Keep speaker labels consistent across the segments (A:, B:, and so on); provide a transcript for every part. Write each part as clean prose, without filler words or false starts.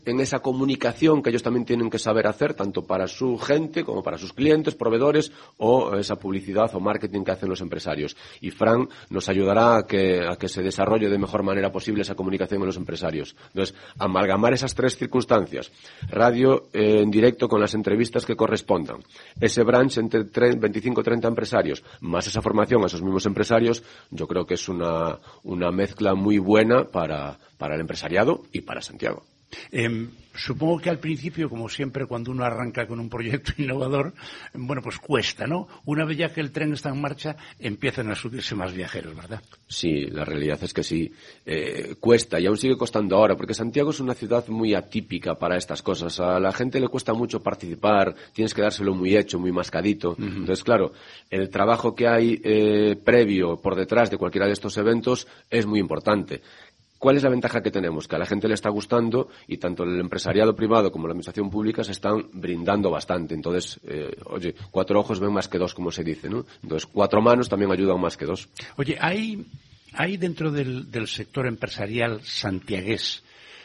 A: en esa comunicación que ellos también tienen que saber hacer, tanto para su gente como para sus clientes, proveedores, o esa publicidad o marketing que hacen los empresarios. Y Fran nos ayudará a que se desarrolle de mejor manera posible esa comunicación con los empresarios. Entonces, amalgamar esas tres circunstancias: radio en directo con las entrevistas que correspondan, ese branch entre 25 o 30 empresarios, más esa formación a esos mismos empresarios, yo creo que es una mezcla muy buena para el empresariado y para Santiago.
B: Supongo que al principio, como siempre, cuando uno arranca con un proyecto innovador, bueno, pues cuesta, ¿no? Una vez ya que el tren está en marcha, empiezan a subirse más viajeros, ¿verdad?
A: Sí, la realidad es que sí. Cuesta, y aún sigue costando ahora, porque Santiago es una ciudad muy atípica para estas cosas. A la gente le cuesta mucho participar, tienes que dárselo muy hecho, muy mascadito. Uh-huh. Entonces, claro, el trabajo que hay previo, por detrás de cualquiera de estos eventos, es muy importante. ¿Cuál es la ventaja que tenemos? Que a la gente le está gustando, y tanto el empresariado privado como la administración pública se están brindando bastante. Entonces, 4 ojos ven más que 2, como se dice, ¿no? Entonces, 4 manos también ayudan más que 2.
B: Oye, hay dentro del sector empresarial santiagués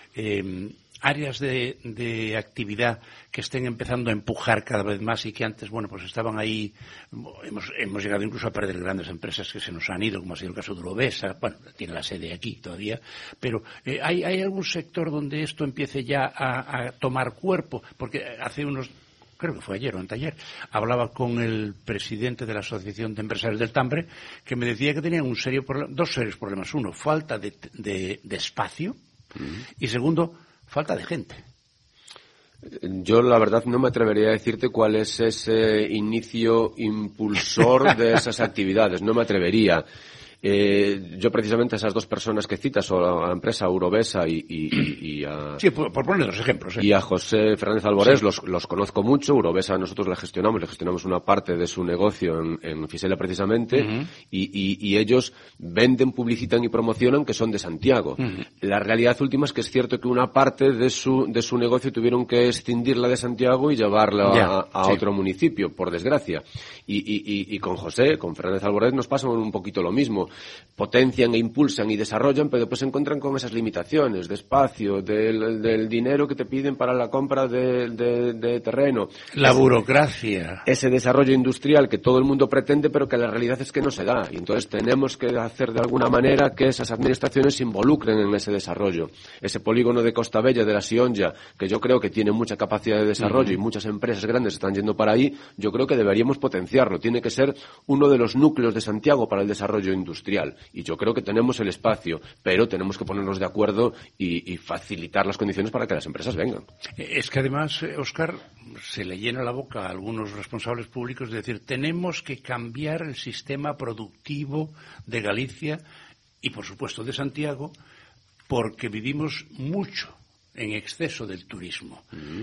B: áreas de actividad que estén empezando a empujar cada vez más y que antes, bueno, pues estaban ahí. Hemos llegado incluso a perder grandes empresas que se nos han ido, como ha sido el caso de Urovesa. Bueno, tiene la sede aquí todavía, pero ¿hay algún sector donde esto empiece ya a tomar cuerpo? Porque creo que fue ayer o anteayer, hablaba con el presidente de la Asociación de Empresarios del Tambre, que me decía que tenían dos serios problemas. Uno, falta de espacio, y segundo, falta de gente.
A: Yo, la verdad, no me atrevería a decirte cuál es ese inicio impulsor de esas actividades. No me atrevería. Yo precisamente a esas 2 personas que citas, o a la empresa Urovesa y a...
B: Sí, por poner 2 ejemplos.
A: Y a José Fernández Alborés,
B: sí.
A: los conozco mucho. Urovesa nosotros le gestionamos una parte de su negocio en Fisela precisamente, uh-huh. y ellos venden, publicitan y promocionan que son de Santiago. Uh-huh. La realidad última es que es cierto que una parte de su negocio tuvieron que escindirla de Santiago y llevarla a otro municipio, por desgracia. Y con Fernández Alborés nos pasa un poquito lo mismo. Potencian e impulsan y desarrollan, pero después se encuentran con esas limitaciones de espacio, del dinero que te piden para la compra de terreno.
B: La burocracia.
A: Ese desarrollo industrial que todo el mundo pretende, pero que la realidad es que no se da. Y entonces tenemos que hacer de alguna manera que esas administraciones se involucren en ese desarrollo. Ese polígono de Costa Bella, de la Sionja, que yo creo que tiene mucha capacidad de desarrollo, uh-huh. y muchas empresas grandes están yendo para ahí, yo creo que deberíamos potenciarlo. Tiene que ser uno de los núcleos de Santiago para el desarrollo industrial. Y yo creo que tenemos el espacio, pero tenemos que ponernos de acuerdo y facilitar las condiciones para que las empresas vengan.
B: Es que además, Óscar, se le llena la boca a algunos responsables públicos de decir, tenemos que cambiar el sistema productivo de Galicia y, por supuesto, de Santiago, porque vivimos mucho en exceso del turismo.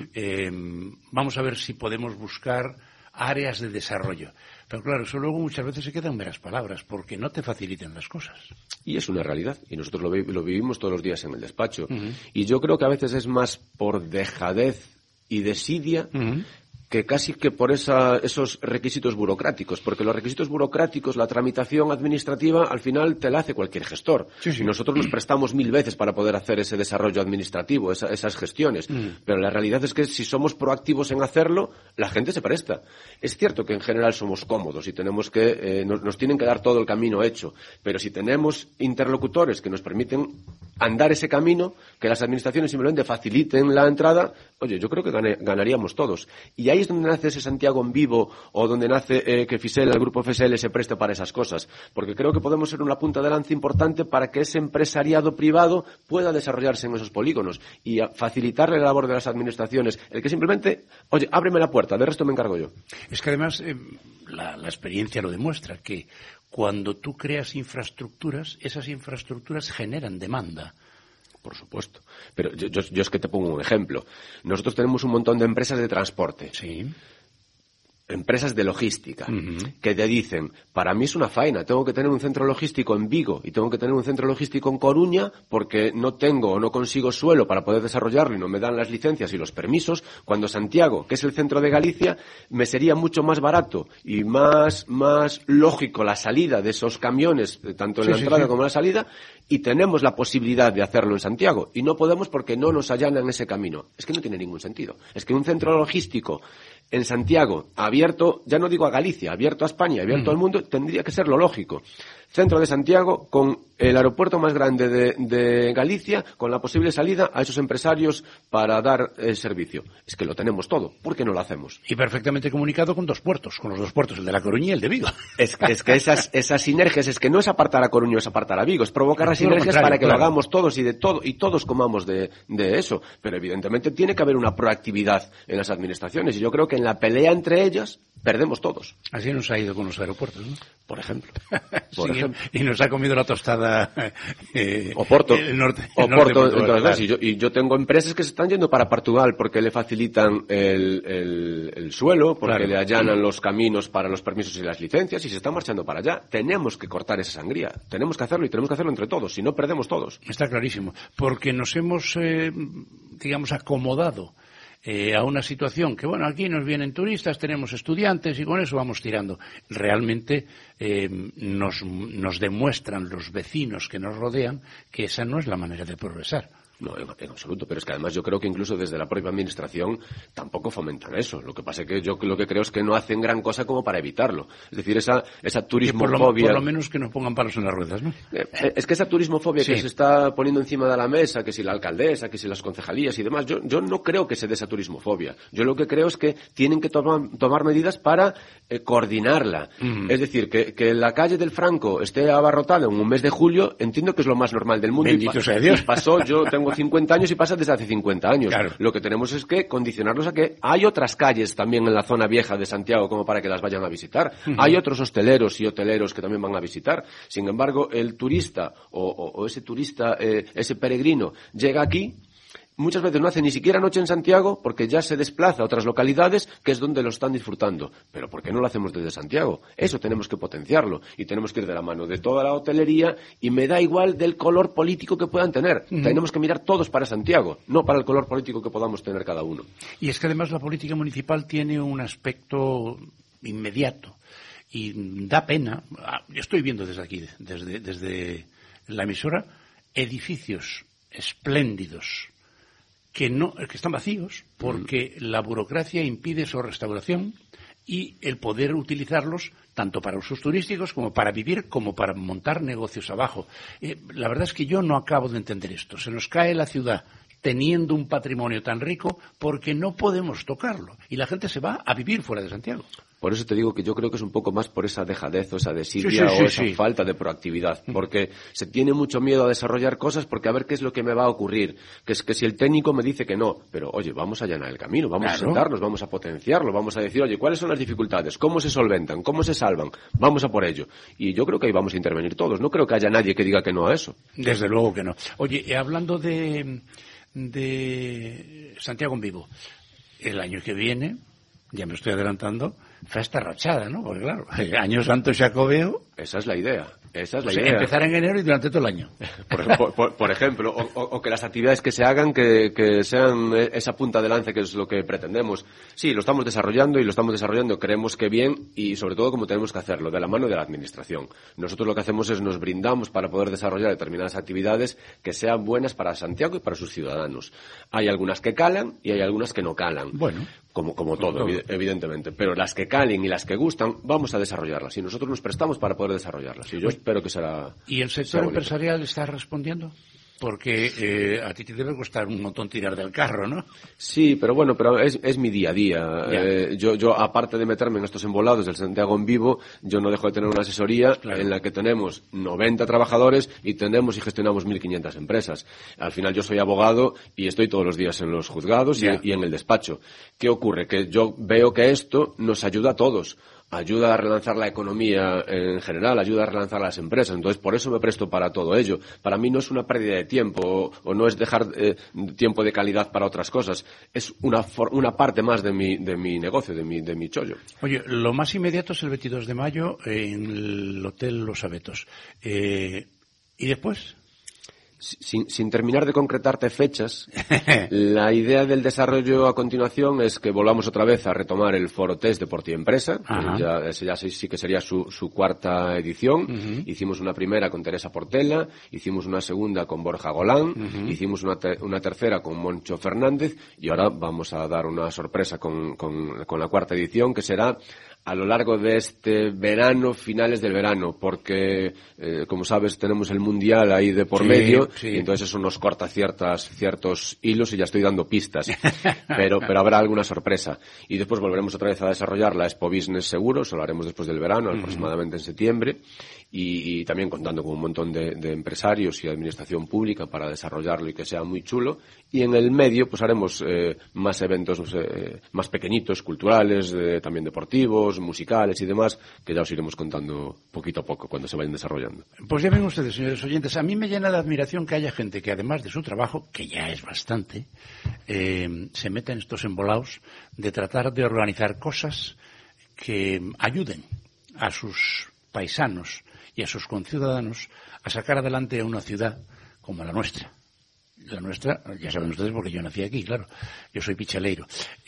B: Uh-huh. Vamos a ver si podemos buscar áreas de desarrollo. Pero claro, eso luego muchas veces se quedan meras palabras, porque no te facilitan las cosas.
A: Y es una realidad, y nosotros lo vivimos todos los días en el despacho.
B: Uh-huh.
A: Y yo creo que a veces es más por dejadez y desidia, uh-huh. que casi que por esos requisitos burocráticos, porque los requisitos burocráticos, la tramitación administrativa, al final te la hace cualquier gestor.
B: Sí, sí.
A: Y nosotros nos prestamos 1000 veces para poder hacer ese desarrollo administrativo, esas gestiones. Pero la realidad es que si somos proactivos en hacerlo, la gente se presta. Es cierto que en general somos cómodos y tenemos que nos tienen que dar todo el camino hecho, pero si tenemos interlocutores que nos permiten andar ese camino, que las administraciones simplemente faciliten la entrada, oye, yo creo que ganaríamos todos. Y ahí es donde nace ese Santiago en vivo, o donde nace que Fisela, el grupo FSL, se preste para esas cosas. Porque creo que podemos ser una punta de lanza importante para que ese empresariado privado pueda desarrollarse en esos polígonos y facilitarle la labor de las administraciones. El que simplemente, oye, ábreme la puerta, de resto me encargo yo.
B: Es que además la experiencia lo demuestra, que cuando tú creas infraestructuras, esas infraestructuras generan demanda.
A: Por supuesto. Pero yo es que te pongo un ejemplo. Nosotros tenemos un montón de empresas de transporte.
B: Sí.
A: empresas de logística, que te dicen, para mí es una faena, tengo que tener un centro logístico en Vigo y tengo que tener un centro logístico en Coruña porque no tengo o no consigo suelo para poder desarrollarlo y no me dan las licencias y los permisos, cuando Santiago, que es el centro de Galicia, me sería mucho más barato y más lógico la salida de esos camiones, tanto en la entrada como en la salida, y tenemos la posibilidad de hacerlo en Santiago, y no podemos porque no nos allanan ese camino. Es que no tiene ningún sentido. Es que un centro logístico en Santiago, abierto, ya no digo a Galicia, abierto a España, abierto al mundo, tendría que ser lo lógico. Centro de Santiago, con el aeropuerto más grande de Galicia, con la posible salida a esos empresarios para dar servicio. Es que lo tenemos todo. ¿Por qué no lo hacemos?
B: Y perfectamente comunicado con 2 puertos, con los 2 puertos, el de La Coruña y el de Vigo.
A: Es que esas sinergias, es que no es apartar a Coruña o es apartar a Vigo, es provocar las sinergias para que lo hagamos todos y todos comamos de eso. Pero evidentemente tiene que haber una proactividad en las administraciones y yo creo que en la pelea entre ellas perdemos todos.
B: Así nos ha ido con los aeropuertos, ¿no?
A: Por ejemplo.
B: Y nos ha comido la tostada
A: Oporto.
B: El norte
A: entonces, y yo tengo empresas que se están yendo para Portugal porque le facilitan el suelo, porque le allanan los caminos para los permisos y las licencias y se están marchando para allá. Tenemos que cortar esa sangría. Tenemos que hacerlo y tenemos que hacerlo entre todos, si no perdemos todos.
B: Está clarísimo. Porque nos hemos, acomodado a una situación que, bueno, aquí nos vienen turistas, tenemos estudiantes y con eso vamos tirando. Realmente nos demuestran los vecinos que nos rodean que esa no es la manera de progresar.
A: No, en absoluto, pero es que además yo creo que incluso desde la propia administración tampoco fomentan eso. Lo que pasa es que yo lo que creo es que no hacen gran cosa como para evitarlo. Es decir, esa turismofobia...
B: Por lo menos que nos pongan palos en las ruedas, ¿no?
A: Es que esa turismofobia que se está poniendo encima de la mesa, que si la alcaldesa, que si las concejalías y demás, yo no creo que se dé esa turismofobia. Yo lo que creo es que tienen que tomar medidas para coordinarla. Es decir, que la calle del Franco esté abarrotada en un mes de julio, entiendo que es lo más normal del mundo.
B: Bendito sea Dios.
A: Y pasó, yo tengo 50 años y pasa desde hace 50 años.
B: Claro.
A: Lo que tenemos es que condicionarlos a que hay otras calles también en la zona vieja de Santiago como para que las vayan a visitar. Hay otros hosteleros y hoteleros que también van a visitar. Sin embargo, el turista o ese turista, ese peregrino, llega aquí. Muchas veces no hace ni siquiera noche en Santiago porque ya se desplaza a otras localidades que es donde lo están disfrutando. Pero ¿por qué no lo hacemos desde Santiago? Eso tenemos que potenciarlo y tenemos que ir de la mano de toda la hotelería y me da igual del color político que puedan tener. Tenemos que mirar todos para Santiago, no para el color político que podamos tener cada uno.
B: Y es que además la política municipal tiene un aspecto inmediato y da pena. Yo estoy viendo desde aquí, desde la emisora, edificios espléndidos que están vacíos porque la burocracia impide su restauración y el poder utilizarlos tanto para usos turísticos como para vivir, como para montar negocios abajo. La verdad es que yo no acabo de entender esto. Se nos cae la ciudad teniendo un patrimonio tan rico porque no podemos tocarlo y la gente se va a vivir fuera de Santiago.
A: Por eso te digo que yo creo que es un poco más por esa dejadez o esa desidia o esa falta de proactividad. Porque se tiene mucho miedo a desarrollar cosas porque a ver qué es lo que me va a ocurrir. Que es que si el técnico me dice que no, pero oye, vamos a allanar el camino, vamos a sentarnos, vamos a potenciarlo, vamos a decir, oye, ¿cuáles son las dificultades? ¿Cómo se solventan? ¿Cómo se salvan? Vamos a por ello. Y yo creo que ahí vamos a intervenir todos. No creo que haya nadie que diga que no a eso.
B: Desde luego que no. Oye, hablando de Santiago en Vivo, el año que viene, ya me estoy adelantando, festa rachada, ¿no? Porque claro, año santo xacobeo.
A: Esa es la idea. Esa es la
B: idea.
A: idea.
B: Empezar en enero y durante todo el año.
A: Por ejemplo, o que las actividades que se hagan que sean esa punta de lanza que es lo que pretendemos. Sí, lo estamos desarrollando y lo estamos desarrollando, creemos que bien y sobre todo como tenemos que hacerlo, de la mano de la administración. Nosotros lo que hacemos es nos brindamos para poder desarrollar determinadas actividades que sean buenas para Santiago y para sus ciudadanos. Hay algunas que calan y hay algunas que no calan.
B: Bueno.
A: Como todo, evidentemente. Pero las que calen y las que gustan, vamos a desarrollarlas. Y nosotros nos prestamos para poder desarrollarlas. Y yo espero que será...
B: ¿Y el sector empresarial está respondiendo? Porque a ti te debe costar un montón tirar del carro, ¿no?
A: Sí, pero bueno, es mi día a día. Yo, aparte de meterme en estos embolados del Santiago en Vivo, yo no dejo de tener una asesoría en la que tenemos 90 trabajadores y tenemos y gestionamos 1.500 empresas. Al final yo soy abogado y estoy todos los días en los juzgados y en el despacho. ¿Qué ocurre? Que yo veo que esto nos ayuda a todos. ayuda a relanzar la economía en general, ayuda a relanzar las empresas. Entonces, por eso me presto para todo ello. Para mí no es una pérdida de tiempo o no es dejar tiempo de calidad para otras cosas. Es una parte más de mi negocio, de mi chollo.
B: Oye, lo más inmediato es el 22 de mayo en el Hotel Los Abetos. ¿Y después?
A: Sin terminar de concretarte fechas, la idea del desarrollo a continuación es que volvamos otra vez a retomar el Foro Test de Deporte y Empresa. Ya sí que sería su cuarta edición. Uh-huh. Hicimos una primera con Teresa Portela, hicimos una segunda con Borja Golán, uh-huh. Hicimos una tercera con Moncho Fernández y ahora vamos a dar una sorpresa con la cuarta edición, que será a lo largo de este verano, finales del verano, porque, como sabes, tenemos el Mundial ahí de por medio, y entonces eso nos corta ciertos hilos y ya estoy dando pistas. Pero habrá alguna sorpresa. Y después volveremos otra vez a desarrollar la Expo Business seguro, eso lo haremos después del verano, aproximadamente en septiembre, y también contando con un montón de empresarios y administración pública para desarrollarlo y que sea muy chulo. Y en el medio, pues haremos más eventos más pequeñitos, culturales, también deportivos, musicales y demás, que ya os iremos contando poquito a poco cuando se vayan desarrollando.
B: Pues ya ven ustedes, señores oyentes, a mí me llena de admiración que haya gente que, además de su trabajo, que ya es bastante, se meta en estos embolados de tratar de organizar cosas que ayuden a sus paisanos y a sus conciudadanos a sacar adelante a una ciudad como la nuestra. La nuestra, ya saben ustedes porque yo nací aquí, claro, yo soy pichaleiro.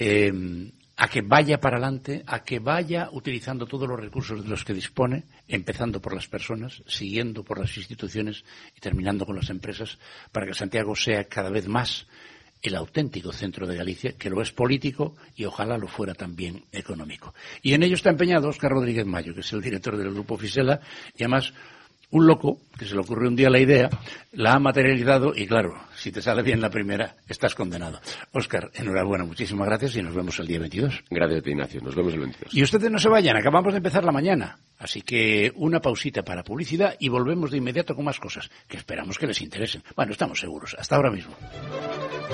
B: A que vaya para adelante, a que vaya utilizando todos los recursos de los que dispone, empezando por las personas, siguiendo por las instituciones y terminando con las empresas, para que Santiago sea cada vez más el auténtico centro de Galicia, que lo es político y ojalá lo fuera también económico. Y en ello está empeñado Óscar Rodríguez Mayo, que es el director del Grupo Fisela, y además un loco, que se le ocurrió un día la idea, la ha materializado y claro, si te sale bien la primera, estás condenado. Óscar, enhorabuena, muchísimas gracias y nos vemos el día 22.
A: Gracias a ti, Ignacio, nos vemos el 22.
B: Y ustedes no se vayan, acabamos de empezar la mañana, así que una pausita para publicidad y volvemos de inmediato con más cosas, que esperamos que les interesen. Bueno, estamos seguros, hasta ahora mismo.